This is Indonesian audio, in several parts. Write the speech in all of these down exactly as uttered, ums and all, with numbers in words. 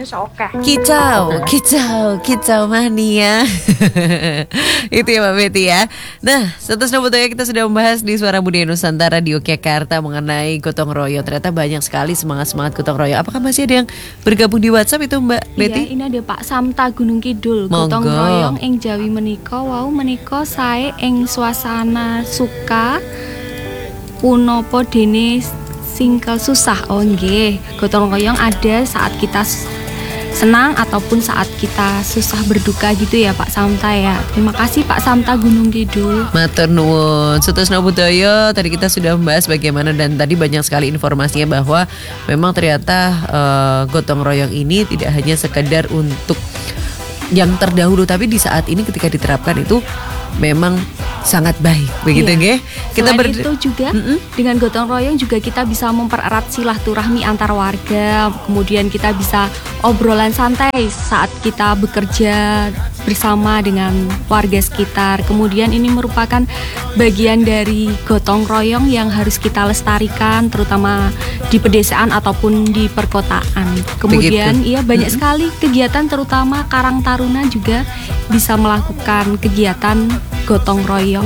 ini seoke. Kicau, kicau, kicau mania. Itu ya Mbak Betty ya. Nah, status Nobutaya kita sudah membahas di Suara Budaya Nusantara di Yogyakarta mengenai gotong royong. Ternyata banyak sekali semangat-semangat gotong royong. Apakah masih ada yang bergabung di WhatsApp itu Mbak Betty? Iya, ini ada Pak Samta Gunung Kidul. Monggo. Gotong royong ing Jawi menika wau menika sae ing suasana suka punapa dene singkel susah. Oh nggih, gotong royong ada saat kita senang ataupun saat kita susah berduka gitu ya Pak Samta ya. Terima kasih Pak Samta Gunung Kidul. Matur nuwun. Sutusna Budaya tadi kita sudah membahas bagaimana dan tadi banyak sekali informasinya bahwa memang ternyata uh, gotong royong ini tidak hanya sekedar untuk yang terdahulu, tapi di saat ini ketika diterapkan itu memang sangat baik, begitu nggih? Iya. Kita Selain ber- itu juga Mm-mm. dengan gotong royong juga kita bisa mempererat silaturahmi antar warga. Kemudian kita bisa obrolan santai saat kita bekerja bersama dengan warga sekitar. Kemudian ini merupakan bagian dari gotong royong yang harus kita lestarikan, terutama di pedesaan ataupun di perkotaan. Kemudian iya banyak Mm-mm. sekali kegiatan, terutama Karang Taruna juga bisa melakukan kegiatan gotong royong.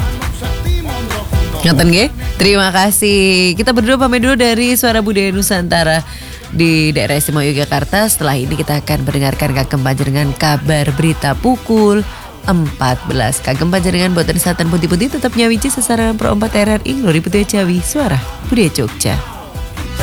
Ngaten nggih? Terima kasih. Kita berdua pamit dulu dari Suara Budaya Nusantara di daerah istimewa Yogyakarta. Setelah ini kita akan mendengarkan Kagem Panjenengan kabar berita pukul empat belas. Kagem Panjenengan boten satan putih-putih tetap nyawiji sesaran pro empat R R I Glori Budaya Jawi Suara Budaya Jogja.